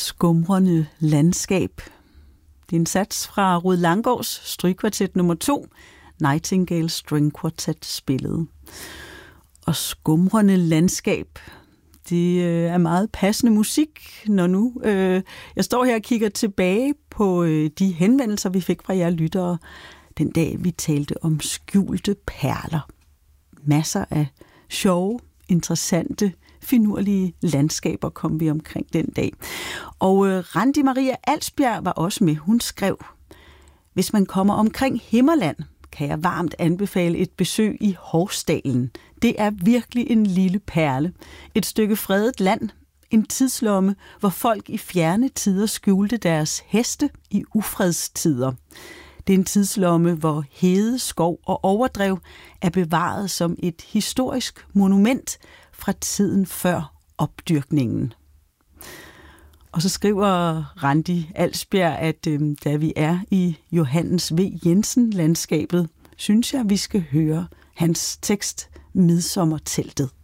Skumrende landskab. Det er en sats fra Rued Langgaards strygkvartet nummer 2, Nightingale String Quartet spillet. Og skumrende landskab, det er meget passende musik, når nu jeg står her og kigger tilbage på de henvendelser, vi fik fra jer lyttere, den dag vi talte om skjulte perler. Masser af sjove, interessante, finurlige landskaber kom vi omkring den dag. Og Randi Maria Alsbjerg var også med. Hun skrev: hvis man kommer omkring Himmerland, kan jeg varmt anbefale et besøg i Hovsdalen. Det er virkelig en lille perle. Et stykke fredet land, en tidslomme, hvor folk i fjerne tider skjulte deres heste i ufredstider. Det er en tidslomme, hvor hede, skov og overdrev er bevaret som et historisk monument fra tiden før opdyrkningen. Og så skriver Randi Alsbjerg, at da vi er i Johannes V. Jensen-landskabet, synes jeg, vi skal høre hans tekst Midsommerteltet.